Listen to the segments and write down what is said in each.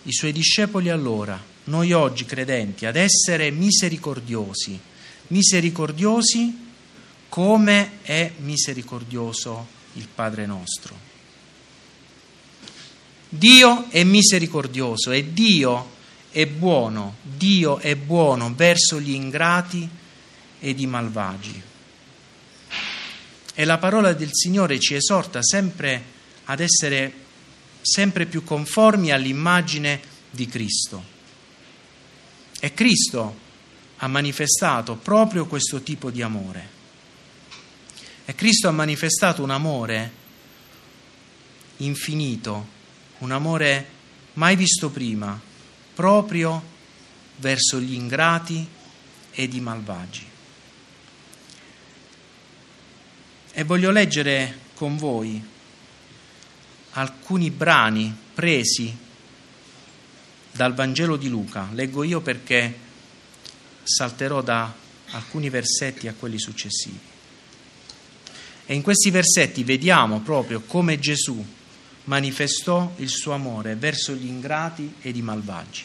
i suoi discepoli allora, noi oggi credenti, ad essere misericordiosi come è misericordioso il Padre nostro. Dio è misericordioso e Dio è buono verso gli ingrati ed i malvagi. E la parola del Signore ci esorta sempre ad essere sempre più conformi all'immagine di Cristo. E Cristo ha manifestato proprio questo tipo di amore. E Cristo ha manifestato un amore infinito, un amore mai visto prima, proprio verso gli ingrati ed i malvagi. E voglio leggere con voi alcuni brani presi dal Vangelo di Luca. Leggo io perché salterò da alcuni versetti a quelli successivi. E in questi versetti vediamo proprio come Gesù manifestò il suo amore verso gli ingrati ed i malvagi.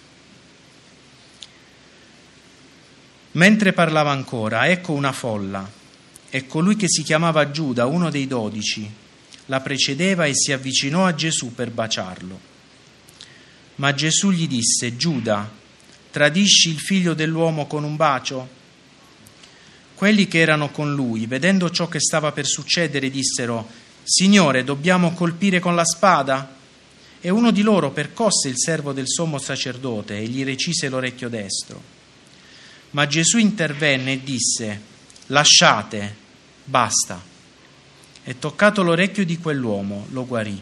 Mentre parlava ancora, ecco una folla, e colui che si chiamava Giuda, uno dei 12, la precedeva e si avvicinò a Gesù per baciarlo. Ma Gesù gli disse: Giuda, tradisci il figlio dell'uomo con un bacio? Quelli che erano con lui, vedendo ciò che stava per succedere, dissero: Signore, dobbiamo colpire con la spada? E uno di loro percosse il servo del sommo sacerdote e gli recise l'orecchio destro. Ma Gesù intervenne e disse: Lasciate, basta. E toccato l'orecchio di quell'uomo, lo guarì.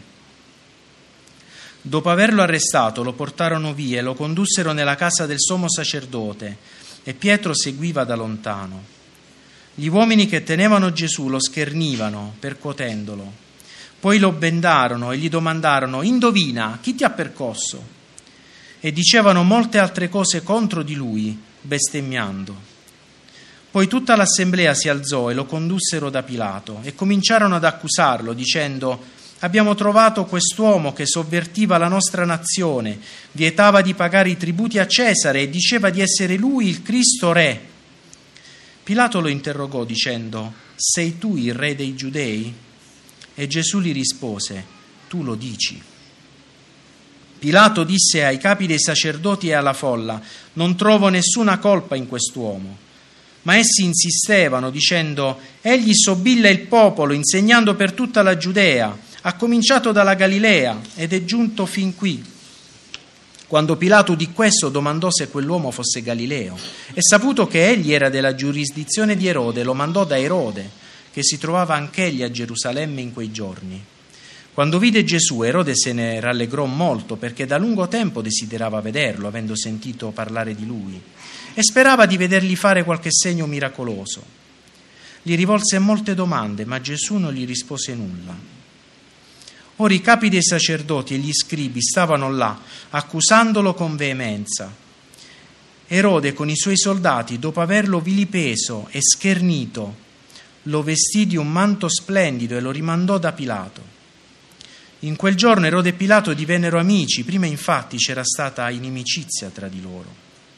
Dopo averlo arrestato, lo portarono via e lo condussero nella casa del sommo sacerdote, e Pietro seguiva da lontano. Gli uomini che tenevano Gesù lo schernivano, percuotendolo. Poi lo bendarono e gli domandarono: Indovina, chi ti ha percosso? E dicevano molte altre cose contro di lui, bestemmiando. Poi tutta l'assemblea si alzò e lo condussero da Pilato e cominciarono ad accusarlo, dicendo: Abbiamo trovato quest'uomo che sovvertiva la nostra nazione, vietava di pagare i tributi a Cesare e diceva di essere lui il Cristo re. Pilato lo interrogò dicendo: Sei tu il re dei Giudei? E Gesù gli rispose: Tu lo dici. Pilato disse ai capi dei sacerdoti e alla folla: Non trovo nessuna colpa in quest'uomo. Ma essi insistevano dicendo: Egli sobilla il popolo, insegnando per tutta la Giudea, ha cominciato dalla Galilea ed è giunto fin qui. Quando Pilato udì questo, domandò se quell'uomo fosse Galileo, e saputo che egli era della giurisdizione di Erode, lo mandò da Erode, che si trovava anch'egli a Gerusalemme in quei giorni. Quando vide Gesù, Erode se ne rallegrò molto, perché da lungo tempo desiderava vederlo, avendo sentito parlare di lui, e sperava di vedergli fare qualche segno miracoloso. Gli rivolse molte domande, ma Gesù non gli rispose nulla. Ora i capi dei sacerdoti e gli scribi stavano là, accusandolo con veemenza. Erode con i suoi soldati, dopo averlo vilipeso e schernito, lo vestì di un manto splendido e lo rimandò da Pilato. In quel giorno Erode e Pilato divennero amici, prima infatti c'era stata inimicizia tra di loro.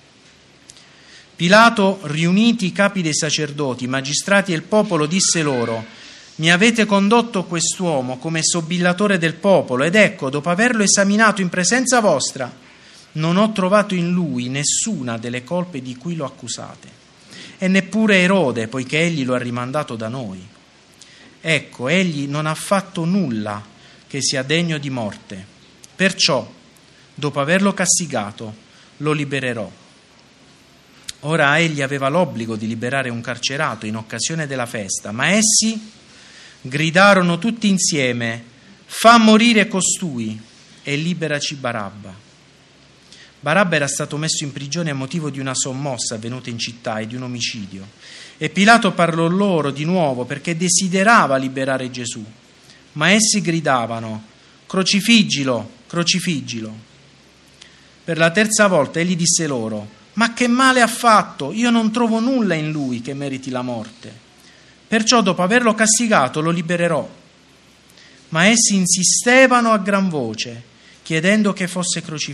Pilato, riuniti i capi dei sacerdoti, i magistrati e il popolo, disse loro: Mi avete condotto quest'uomo come sobillatore del popolo, ed ecco, dopo averlo esaminato in presenza vostra, non ho trovato in lui nessuna delle colpe di cui lo accusate, e neppure Erode, poiché egli lo ha rimandato da noi. Ecco, egli non ha fatto nulla che sia degno di morte. Perciò, dopo averlo castigato, lo libererò. Ora egli aveva l'obbligo di liberare un carcerato in occasione della festa, ma essi gridarono tutti insieme: Fa morire costui e liberaci Barabba. Barabba era stato messo in prigione a motivo di una sommossa avvenuta in città e di un omicidio. E Pilato parlò loro di nuovo perché desiderava liberare Gesù. Ma essi gridavano: Crocifiggilo, crocifiggilo. Per la terza volta egli disse loro: Ma che male ha fatto? Io non trovo nulla in lui che meriti la morte. Perciò dopo averlo castigato lo libererò. Ma essi insistevano a gran voce, chiedendo che fosse crocifisso.